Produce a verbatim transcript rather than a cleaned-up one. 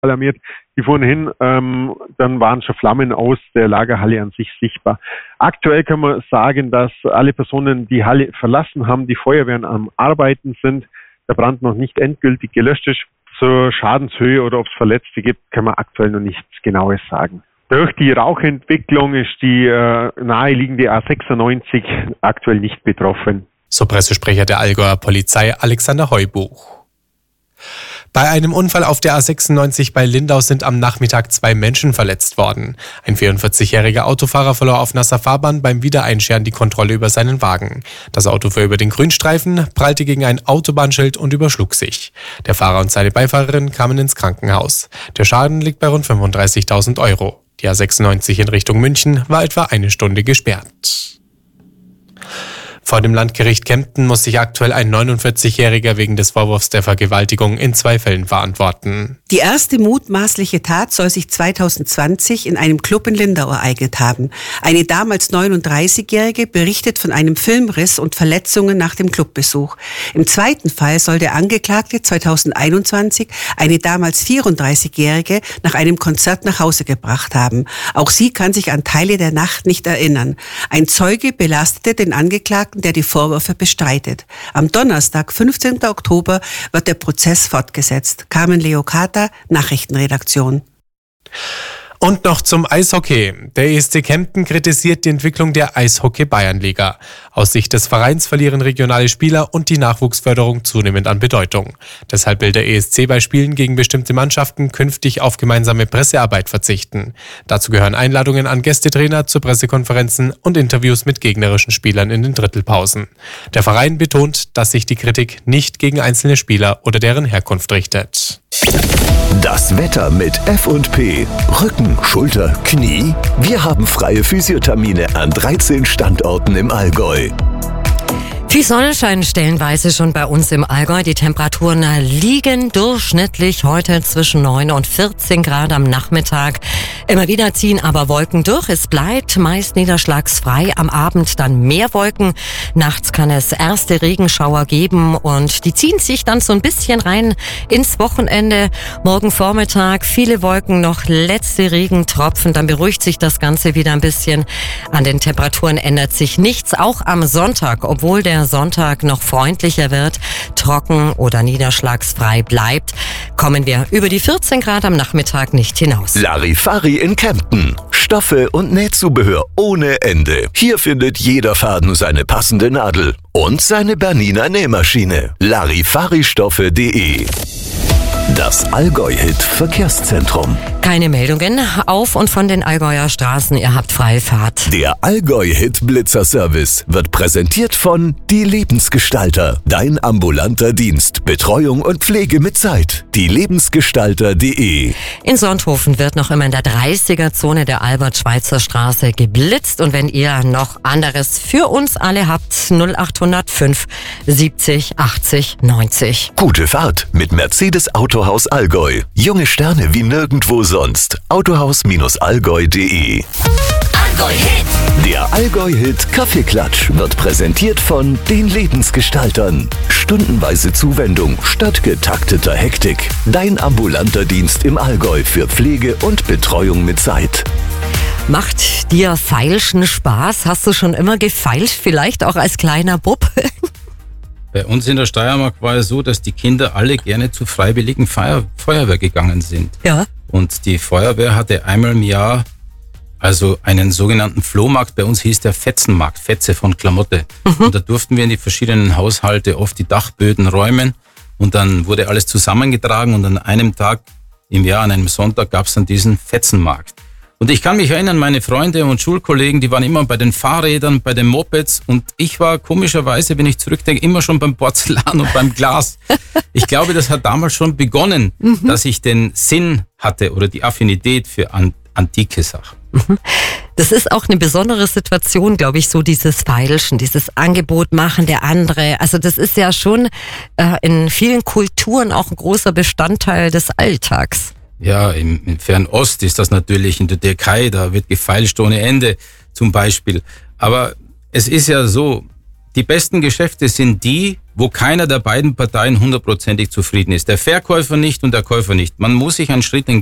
alarmiert. Die fuhren hin, ähm, dann waren schon Flammen aus der Lagerhalle an sich sichtbar. Aktuell kann man sagen, dass alle Personen die Halle verlassen haben, die Feuerwehren am Arbeiten sind, der Brand noch nicht endgültig gelöscht ist. Zur Schadenshöhe oder ob es Verletzte gibt, kann man aktuell noch nichts Genaues sagen. Durch die Rauchentwicklung ist die äh, naheliegende A sechsundneunzig aktuell nicht betroffen. So Pressesprecher der Allgäuer Polizei Alexander Heubuch. Bei einem Unfall auf der A sechsundneunzig bei Lindau sind am Nachmittag zwei Menschen verletzt worden. Ein vierundvierzigjähriger Autofahrer verlor auf nasser Fahrbahn beim Wiedereinscheren die Kontrolle über seinen Wagen. Das Auto fuhr über den Grünstreifen, prallte gegen ein Autobahnschild und überschlug sich. Der Fahrer und seine Beifahrerin kamen ins Krankenhaus. Der Schaden liegt bei rund fünfunddreißigtausend Euro. Die A sechsundneunzig in Richtung München war etwa eine Stunde gesperrt. Vor dem Landgericht Kempten muss sich aktuell ein neunundvierzigjähriger wegen des Vorwurfs der Vergewaltigung in zwei Fällen verantworten. Die erste mutmaßliche Tat soll sich zweitausendzwanzig in einem Club in Lindau ereignet haben. Eine damals neununddreißigjährige berichtet von einem Filmriss und Verletzungen nach dem Clubbesuch. Im zweiten Fall soll der Angeklagte zweitausendeinundzwanzig eine damals vierunddreißigjährige nach einem Konzert nach Hause gebracht haben. Auch sie kann sich an Teile der Nacht nicht erinnern. Ein Zeuge belastete den Angeklagten, der die Vorwürfe bestreitet. Am Donnerstag, fünfzehnten Oktober, wird der Prozess fortgesetzt. Carmen Leocata, Nachrichtenredaktion. Und noch zum Eishockey. Der E S C Kempten kritisiert die Entwicklung der Eishockey-Bayernliga. Aus Sicht des Vereins verlieren regionale Spieler und die Nachwuchsförderung zunehmend an Bedeutung. Deshalb will der E S C bei Spielen gegen bestimmte Mannschaften künftig auf gemeinsame Pressearbeit verzichten. Dazu gehören Einladungen an Gästetrainer zu Pressekonferenzen und Interviews mit gegnerischen Spielern in den Drittelpausen. Der Verein betont, dass sich die Kritik nicht gegen einzelne Spieler oder deren Herkunft richtet. Das Wetter mit F und P. Rücken, Schulter, Knie. Wir haben freie Physiothermine an dreizehn Standorten im Allgäu. Viel Sonnenschein stellenweise schon bei uns im Allgäu. Die Temperaturen liegen durchschnittlich heute zwischen neun und vierzehn Grad am Nachmittag. Immer wieder ziehen aber Wolken durch. Es bleibt meist niederschlagsfrei. Am Abend dann mehr Wolken. Nachts kann es erste Regenschauer geben und die ziehen sich dann so ein bisschen rein ins Wochenende. Morgen Vormittag viele Wolken, noch letzte Regentropfen. Dann beruhigt sich das Ganze wieder ein bisschen. An den Temperaturen ändert sich nichts. Auch am Sonntag, obwohl der Sonntag noch freundlicher wird, trocken oder niederschlagsfrei bleibt, kommen wir über die vierzehn Grad am Nachmittag nicht hinaus. Larifari in Kempten. Stoffe und Nähzubehör ohne Ende. Hier findet jeder Faden seine passende Nadel und seine Bernina Nähmaschine. Larifaristoffe punkt de. Das Allgäu-Hit Verkehrszentrum. Keine Meldungen auf und von den Allgäuer Straßen. Ihr habt freie Fahrt. Der Allgäu-Hit Blitzer-Service wird präsentiert von Die Lebensgestalter. Dein ambulanter Dienst. Betreuung und Pflege mit Zeit. Die Lebensgestalter punkt de. In Sonthofen wird noch immer in der dreißiger-Zone der Albert-Schweitzer-Straße geblitzt. Und wenn ihr noch anderes für uns alle habt, null acht null fünf siebzig achtzig neunzig. Gute Fahrt mit Mercedes Autohaus Allgäu. Junge Sterne wie nirgendwo sonst. Autohaus Allgäu punkt de. Allgäu-Hit. Der Allgäu-Hit Kaffeeklatsch wird präsentiert von den Lebensgestaltern. Stundenweise Zuwendung statt getakteter Hektik. Dein ambulanter Dienst im Allgäu für Pflege und Betreuung mit Zeit. Macht dir Feilschen Spaß? Hast du schon immer gefeilscht? Vielleicht auch als kleiner Bub? Bei uns in der Steiermark war es so, dass die Kinder alle gerne zur freiwilligen Feuer- Feuerwehr gegangen sind. Ja. Und die Feuerwehr hatte einmal im Jahr also einen sogenannten Flohmarkt. Bei uns hieß der Fetzenmarkt, Fetze von Klamotte. Mhm. Und da durften wir in die verschiedenen Haushalte oft die Dachböden räumen. Und dann wurde alles zusammengetragen und an einem Tag im Jahr, an einem Sonntag, gab es dann diesen Fetzenmarkt. Und ich kann mich erinnern, meine Freunde und Schulkollegen, die waren immer bei den Fahrrädern, bei den Mopeds und ich war komischerweise, wenn ich zurückdenke, immer schon beim Porzellan und beim Glas. Ich glaube, das hat damals schon begonnen, mhm. dass ich den Sinn hatte oder die Affinität für an- antike Sachen. Das ist auch eine besondere Situation, glaube ich, so dieses Feilschen, dieses Angebot machen der andere. Also das ist ja schon äh, in vielen Kulturen auch ein großer Bestandteil des Alltags. Ja, im, im Fernost ist das natürlich, in der Türkei, da wird gefeilscht ohne Ende zum Beispiel. Aber es ist ja so, Die besten Geschäfte sind die, wo keiner der beiden Parteien hundertprozentig zufrieden ist. Der Verkäufer nicht und der Käufer nicht. Man muss sich einen Schritt